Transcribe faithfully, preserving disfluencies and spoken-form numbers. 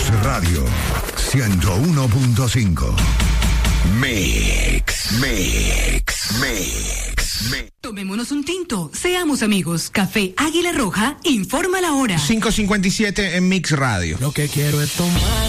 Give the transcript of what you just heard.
Radio ciento uno punto cinco. Mix, mix, mix, mix. Tomémonos un tinto, seamos amigos. Café Águila Roja informa la hora. cinco cincuenta y siete en Mix Radio. Lo que quiero es tomar